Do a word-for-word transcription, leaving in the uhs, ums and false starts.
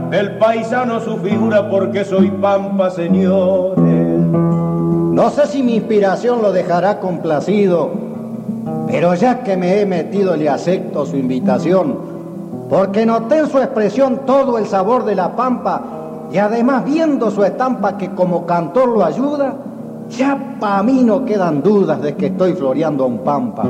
del paisano su figura porque soy pampa, señores. No sé si mi inspiración lo dejará complacido, pero ya que me he metido le acepto su invitación, porque noté en su expresión todo el sabor de la pampa y además viendo su estampa que como cantor lo ayuda, ya pa' mí no quedan dudas de que estoy floreando a un pampa.